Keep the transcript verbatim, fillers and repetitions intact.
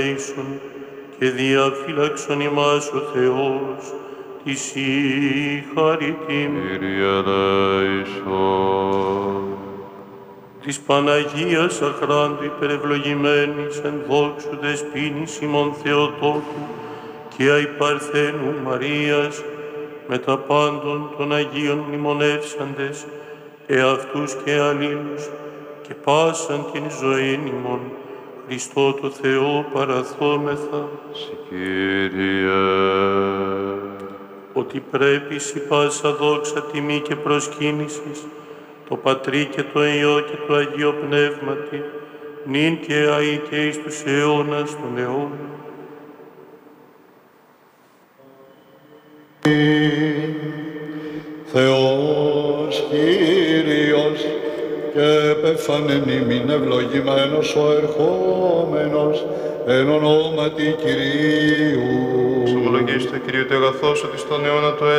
και διαφύλαξον ημάς ο Θεός της η χαριτήν. Κύριε ελέησον. Της Παναγίας αχράντου υπερευλογημένης εν δόξου δεσποίνης ημών Θεοτόκου και αϊπαρθένου Μαρίας με τα πάντων των Αγίων μνημονεύσαντες εαυτούς και αλλήλους και πάσαν την ζωήν ημών Χριστό το Θεό παραθόμεθα. Κύριε. Ότι πρέπει σοι πάσα δόξα τιμή και προσκύνησης το Πατρί και το Υιό και το Αγίο Πνεύματι νυν και αεί και εις τους αιώνας των αιώνων. Θεός Κύριος και επεφανεν ημίν ευλογημένος ο ερχόμενος εν ονόματι Κυρίου. Ψωμολογήστε Κύριε το αγαθός ότι στον αιώνα το